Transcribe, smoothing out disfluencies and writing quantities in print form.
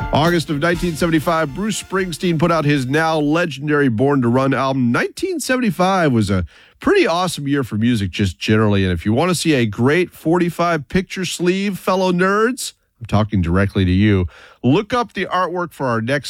August of 1975, Bruce Springsteen put out his now legendary Born to Run album. 1975 was a pretty awesome year for music just generally. And if you want to see a great 45 picture sleeve, fellow nerds, I'm talking directly to you, look up the artwork for our next